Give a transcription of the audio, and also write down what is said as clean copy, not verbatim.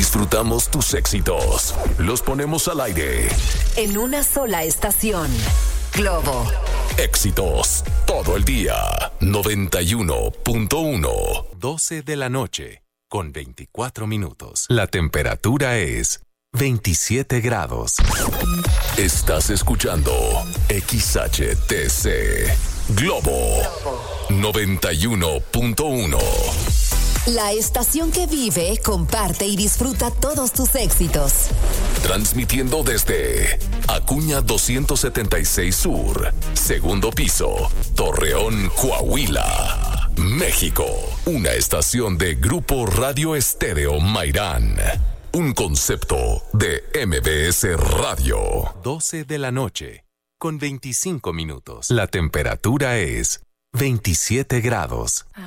Disfrutamos tus éxitos. Los ponemos al aire. En una sola estación. Globo. Éxitos todo el día. 91.1. 12 de la noche, con 24 minutos. La temperatura es 27 grados. Estás escuchando XHTC Globo 91.1. La estación que vive, comparte y disfruta todos tus éxitos. Transmitiendo desde Acuña 276 Sur, segundo piso, Torreón, Coahuila, México. Una estación de Grupo Radio Estéreo Mairán. Un concepto de MBS Radio. 12 de la noche, con 25 minutos. La temperatura es 27 grados.